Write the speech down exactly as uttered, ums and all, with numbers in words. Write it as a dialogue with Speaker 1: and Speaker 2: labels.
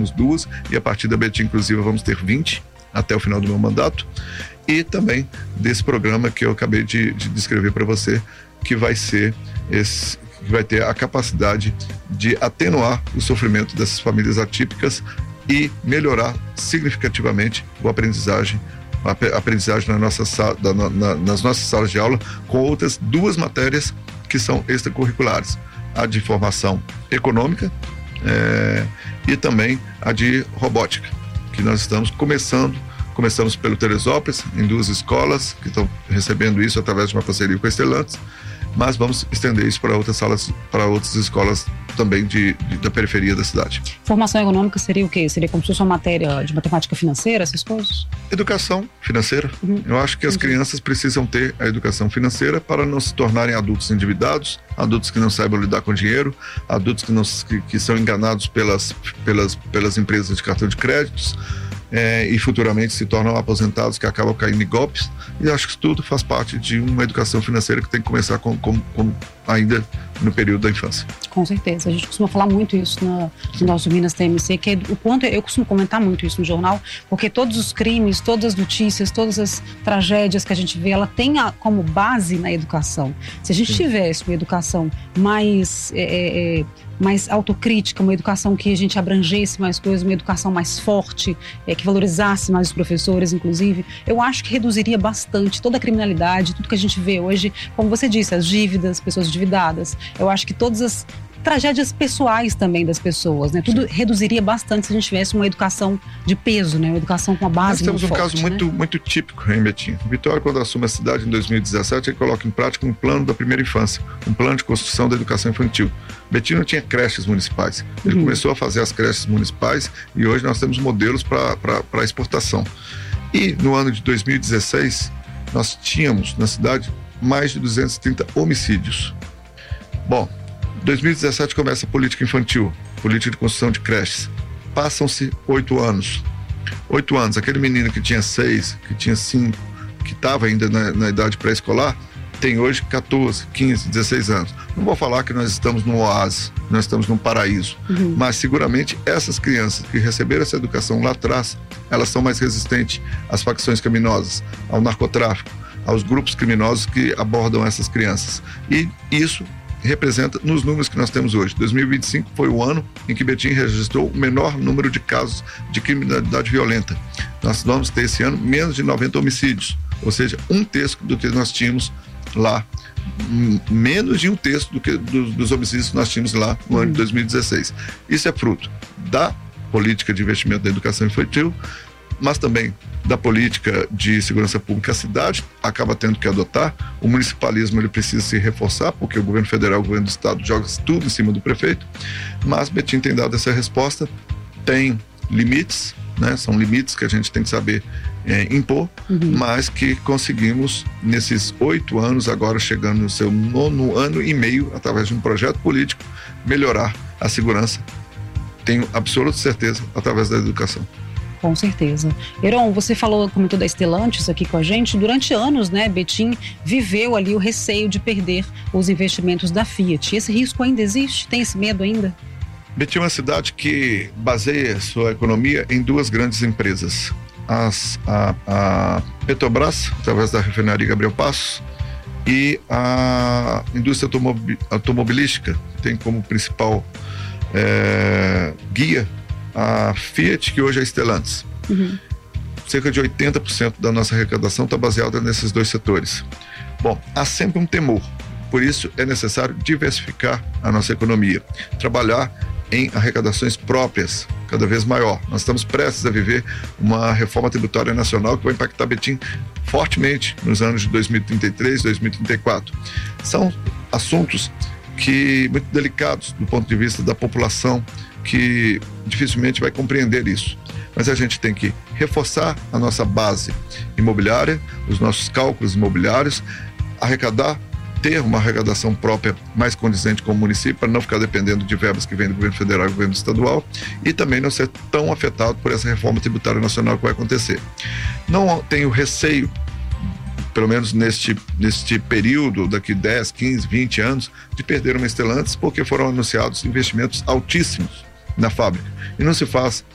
Speaker 1: temos duas, e a partir da Betim Inclusiva vamos ter vinte até o final do meu mandato, e também desse programa que eu acabei de, de descrever para você, que vai ser esse, que vai ter a capacidade de atenuar o sofrimento dessas famílias atípicas e melhorar significativamente a aprendizagem, a aprendizagem na nossa, na, na, nas nossas salas de aula, com outras duas matérias que são extracurriculares: a de formação econômica é, e também a de robótica, que nós estamos começando. Começamos pelo Teresópolis, em duas escolas que estão recebendo isso através de uma parceria com a Stellantis, mas vamos estender isso para outras salas, para outras escolas também de, de, da periferia da cidade.
Speaker 2: Formação econômica seria o quê? Seria como se fosse uma matéria de matemática financeira, essas coisas?
Speaker 1: Educação financeira. Uhum. Eu acho que as uhum. crianças precisam ter a educação financeira para não se tornarem adultos endividados, adultos que não saibam lidar com dinheiro, adultos que, não, que, que são enganados pelas, pelas, pelas empresas de cartão de créditos, É, e futuramente se tornam aposentados que acabam caindo em golpes. E acho que isso tudo faz parte de uma educação financeira que tem que começar com, com, com ainda no período da infância.
Speaker 2: Com certeza, a gente costuma falar muito isso na, no nosso Minas T M C, que é o quanto, eu costumo comentar muito isso no jornal, porque todos os crimes, todas as notícias, todas as tragédias que a gente vê, ela tem a, como base na educação. Se a gente Sim. tivesse uma educação mais é, é, mais autocrítica, uma educação que a gente abrangesse mais coisas, uma educação mais forte, é, que valorizasse mais os professores, inclusive, eu acho que reduziria bastante toda a criminalidade, tudo que a gente vê hoje, como você disse, as dívidas, pessoas endividadas. Eu acho que todas as tragédias pessoais também das pessoas, né? Tudo Sim. reduziria bastante se a gente tivesse uma educação de peso, né? Uma educação com a base muito forte.
Speaker 1: Nós temos um caso muito,
Speaker 2: né?
Speaker 1: muito típico em Betim. Vitória, quando assume a cidade em dois mil e dezessete, ele coloca em prática um plano da primeira infância, um plano de construção da educação infantil. Betim não tinha creches municipais. Ele uhum. começou a fazer as creches municipais e hoje nós temos modelos para exportação. E no ano de dois mil e dezesseis, nós tínhamos na cidade mais de duzentos e trinta homicídios. Bom, dois mil e dezessete começa a política infantil, política de construção de creches. Passam-se oito anos. Oito anos, aquele menino que tinha seis, que tinha cinco, que estava ainda na, na idade pré-escolar, tem hoje catorze, quinze, dezesseis anos. Não vou falar que nós estamos num oásis, nós estamos num paraíso, uhum. mas seguramente essas crianças que receberam essa educação lá atrás, elas são mais resistentes às facções criminosas, ao narcotráfico, aos grupos criminosos que abordam essas crianças. E isso representa nos números que nós temos hoje. dois mil e vinte e cinco foi o ano em que Betim registrou o menor número de casos de criminalidade violenta. Nós vamos ter esse ano menos de noventa homicídios, ou seja, um terço do que nós tínhamos lá, menos de um terço do que, dos, dos homicídios que nós tínhamos lá no ano de dois mil e dezesseis. Isso é fruto da política de investimento da educação infantil, mas também da política de segurança pública. A cidade acaba tendo que adotar. O municipalismo ele precisa se reforçar, porque o governo federal, o governo do estado joga tudo em cima do prefeito, mas Betim tem dado essa resposta. Tem limites, né? São limites que a gente tem que saber é, impor, uhum. mas que conseguimos nesses oito anos, agora chegando no seu nono ano e meio, através de um projeto político, melhorar a segurança. Tenho absoluta certeza, através da educação.
Speaker 2: Com certeza. Heron, você falou, comentou da Stellantis aqui com a gente. Durante anos, né, Betim viveu ali o receio de perder os investimentos da Fiat. Esse risco ainda existe? Tem esse medo ainda?
Speaker 1: Betim é uma cidade que baseia sua economia em duas grandes empresas. As, a, a Petrobras, através da refinaria Gabriel Passos, e a indústria automobil, automobilística, tem como principal é, guia a Fiat, que hoje é a Stellantis. Uhum. Cerca de oitenta por cento da nossa arrecadação está baseada nesses dois setores. Bom, há sempre um temor, por isso é necessário diversificar a nossa economia, trabalhar em arrecadações próprias, cada vez maior. Nós estamos prestes a viver uma reforma tributária nacional que vai impactar Betim fortemente nos anos de dois mil e trinta e três, dois mil e trinta e quatro. São assuntos que muito delicados do ponto de vista da população, que dificilmente vai compreender isso. Mas a gente tem que reforçar a nossa base imobiliária, os nossos cálculos imobiliários, arrecadar, ter uma arrecadação própria mais condizente com o município, para não ficar dependendo de verbas que vêm do governo federal e do governo estadual, e também não ser tão afetado por essa reforma tributária nacional que vai acontecer. Não tenho receio, pelo menos neste, neste período, daqui dez, quinze, vinte anos, de perder uma Stellantis, porque foram anunciados investimentos altíssimos na fábrica. E não se faz